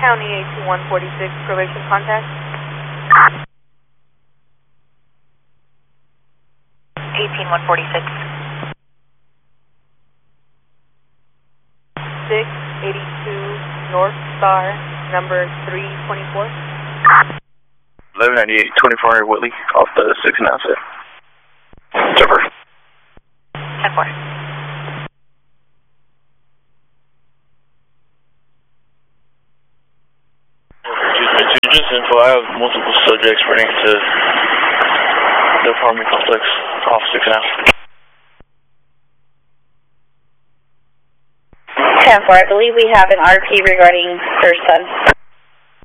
County 82146, probation contact. 18146. 682 North Star, number 324. 1198, 2400 Whitley, off the 6 and asset. Server. 10-4. Just info, I have multiple subjects running to the apartment complex off 6 and out. 10-4, I believe we have an RP regarding her son.